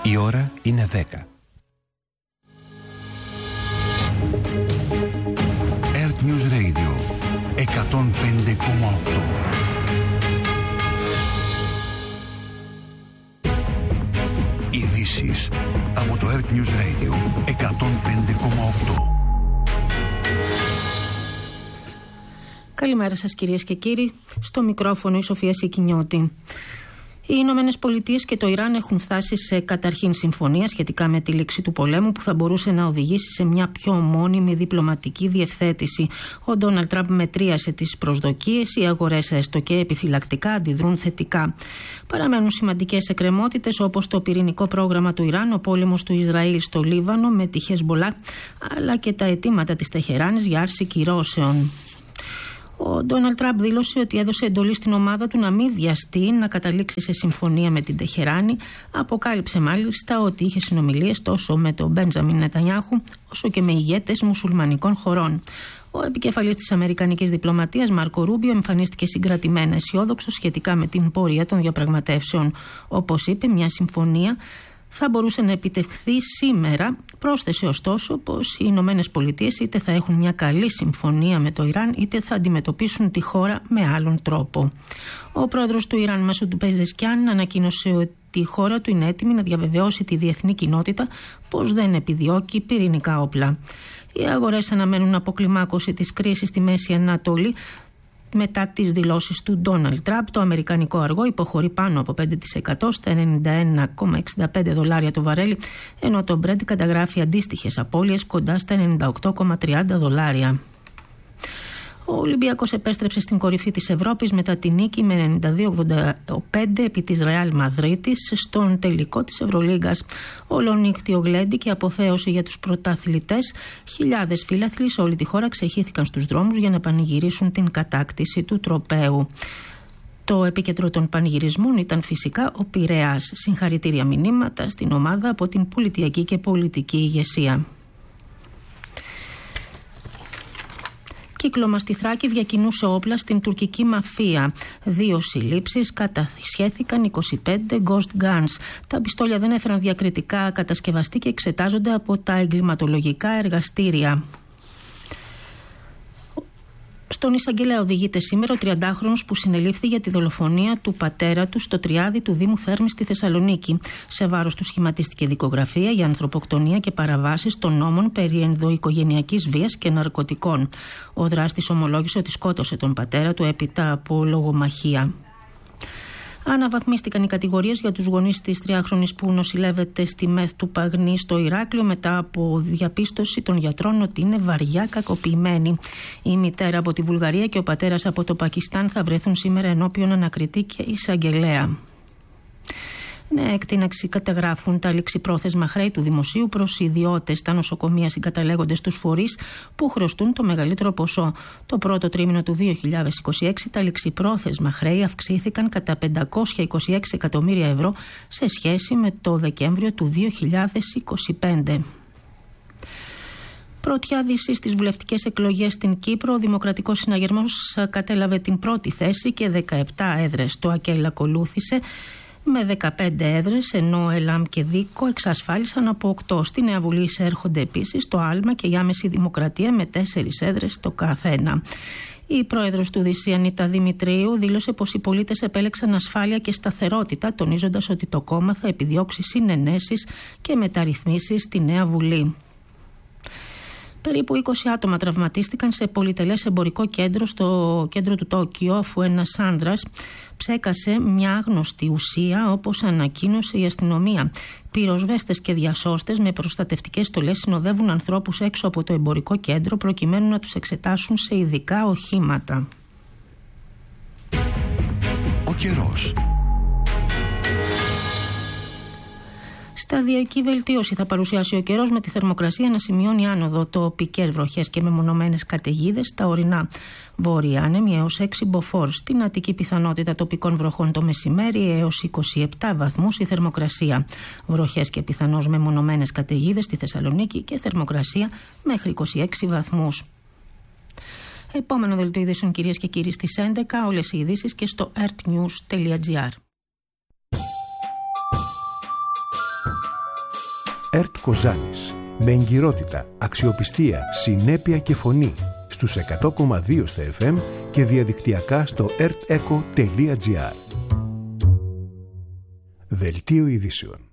Η ώρα είναι 10. Earth News Radio 105,8. Ειδήσεις από το Earth News Radio 105,8. Καλημέρα σας κυρίες και κύριοι, στο μικρόφωνο η Σοφία Σικινιώτη. Οι Ηνωμένες Πολιτείες και το Ιράν έχουν φτάσει σε καταρχήν συμφωνία σχετικά με τη λήξη του πολέμου που θα μπορούσε να οδηγήσει σε μια πιο μόνιμη διπλωματική διευθέτηση. Ο Ντόναλντ Τραμπ μετρίασε τις προσδοκίες, οι αγορές έστω και επιφυλακτικά αντιδρούν θετικά. Παραμένουν σημαντικές εκκρεμότητες όπως το πυρηνικό πρόγραμμα του Ιράν, ο πόλεμος του Ισραήλ στο Λίβανο με τη Χεσμπολά, αλλά και τα αιτήματα της Τεχεράνης για άρση κυρώσεων. Ο Ντόναλντ Τραμπ δήλωσε ότι έδωσε εντολή στην ομάδα του να μην βιαστεί να καταλήξει σε συμφωνία με την Τεχεράνη. Αποκάλυψε μάλιστα ότι είχε συνομιλίες τόσο με τον Μπέντζαμιν Νετανιάχου όσο και με ηγέτες μουσουλμανικών χωρών. Ο επικεφαλής της αμερικανικής διπλωματίας, Μάρκο Ρούμπιο, εμφανίστηκε συγκρατημένα αισιόδοξος σχετικά με την πορεία των διαπραγματεύσεων. Όπως είπε, μια συμφωνία θα μπορούσε να επιτευχθεί σήμερα. Πρόσθεσε ωστόσο πως οι Ηνωμένες Πολιτείες είτε θα έχουν μια καλή συμφωνία με το Ιράν είτε θα αντιμετωπίσουν τη χώρα με άλλον τρόπο. Ο πρόεδρος του Ιράν, Μασούντ Πεζεσκιάν, ανακοίνωσε ότι η χώρα του είναι έτοιμη να διαβεβαιώσει τη διεθνή κοινότητα πως δεν επιδιώκει πυρηνικά όπλα. Οι αγορές αναμένουν αποκλιμάκωση της κρίσης στη Μέση Ανατολή. Μετά τις δηλώσεις του Ντόναλντ Τραμπ, το αμερικανικό αργό υποχωρεί πάνω από 5% στα $91,65 το βαρέλι, ενώ το Brent καταγράφει αντίστοιχες απώλειες κοντά στα $98,30. Ο Ολυμπιακός επέστρεψε στην κορυφή της Ευρώπης μετά τη νίκη με 92-85 επί της Ρεάλ Μαδρίτης στον τελικό της Ευρωλίγκας. Ολονύκτιο γλέντι και αποθέωση για τους πρωταθλητές. Χιλιάδες φίλαθλοι σε όλη τη χώρα ξεχύθηκαν στους δρόμους για να πανηγυρίσουν την κατάκτηση του τροπαίου. Το επίκεντρο των πανηγυρισμών ήταν φυσικά ο Πειραιάς. Συγχαρητήρια μηνύματα στην ομάδα από την πολιτιακή και πολιτική ηγεσία. Κύκλωμα στη Θράκη διακινούσε όπλα στην τουρκική μαφία. 2 συλλήψεις, κατασχέθηκαν 25 ghost guns. Τα πιστόλια δεν έφεραν διακριτικά κατασκευαστή και εξετάζονται από τα εγκληματολογικά εργαστήρια. Στον εισαγγελέα οδηγείται σήμερα ο 30χρονος που συνελήφθη για τη δολοφονία του πατέρα του στο Τριάδι του Δήμου Θέρμης στη Θεσσαλονίκη. Σε βάρος του σχηματίστηκε δικογραφία για ανθρωποκτονία και παραβάσεις των νόμων περί ενδοοικογενειακής βίας και ναρκωτικών. Ο δράστης ομολόγησε ότι σκότωσε τον πατέρα του έπειτα από λογομαχία. Αναβαθμίστηκαν οι κατηγορίες για τους γονείς της 3χρονης που νοσηλεύεται στη ΜΕΘ του Παγνή στο Ηράκλειο μετά από διαπίστωση των γιατρών ότι είναι βαριά κακοποιημένη. Η μητέρα από τη Βουλγαρία και ο πατέρας από το Πακιστάν θα βρεθούν σήμερα ενώπιον ανακριτή και εισαγγελέα. Νέα εκτείναξη καταγράφουν τα ληξιπρόθεσμα χρέη του δημοσίου προς ιδιώτες. Τα νοσοκομεία συγκαταλέγονται στους φορείς που χρωστούν το μεγαλύτερο ποσό. Το πρώτο τρίμηνο του 2026 τα ληξιπρόθεσμα χρέη αυξήθηκαν κατά 526 εκατομμύρια ευρώ σε σχέση με το Δεκέμβριο του 2025. Πρωτιά δύση στις βουλευτικές εκλογές στην Κύπρο, ο Δημοκρατικός Συναγερμός κατέλαβε την πρώτη θέση και 17 έδρες. Το ΑΚΕΛ ακολούθησε με 15 έδρες, ενώ ο ΕΛΑΜ και ΔΙΚΟ εξασφάλισαν από 8. Στη Νέα Βουλή εισέρχονται επίσης το ΑΛΜΑ και η Άμεση Δημοκρατία με 4 έδρες το καθένα. Η πρόεδρος του ΔΥΣΥ, Ανίτα Δημητρίου, δήλωσε πως οι πολίτες επέλεξαν ασφάλεια και σταθερότητα, τονίζοντας ότι το κόμμα θα επιδιώξει συνενέσεις και μεταρρυθμίσεις στη Νέα Βουλή. Περίπου 20 άτομα τραυματίστηκαν σε πολυτελές εμπορικό κέντρο στο κέντρο του Τόκιο, αφού ένας άνδρας ψέκασε μια άγνωστη ουσία, όπως ανακοίνωσε η αστυνομία. Πυροσβέστες και διασώστες με προστατευτικές στολές συνοδεύουν ανθρώπους έξω από το εμπορικό κέντρο προκειμένου να τους εξετάσουν σε ειδικά οχήματα. Ο καιρός. Σταδιακή βελτίωση θα παρουσιάσει ο καιρός, με τη θερμοκρασία να σημειώνει άνοδο, τοπικές βροχές και μεμονωμένες καταιγίδες στα ορεινά. Βόρεια άνεμοι έως 6 μποφόρ. Στην Αττική πιθανότητα τοπικών βροχών το μεσημέρι, έως 27 βαθμούς η θερμοκρασία. Βροχές και πιθανώς μεμονωμένες καταιγίδες στη Θεσσαλονίκη και θερμοκρασία μέχρι 26 βαθμούς. Επόμενο δελτίο ειδήσεων, κυρίες και κύριοι, στις 11. Όλες οι ειδήσεις και στο earthnews.gr. ΕΡΤ Κοζάνης. Με εγκυρότητα, αξιοπιστία, συνέπεια και φωνή. Στους 100,2 στα FM και διαδικτυακά στο erteco.gr. Δελτίο ειδήσεων.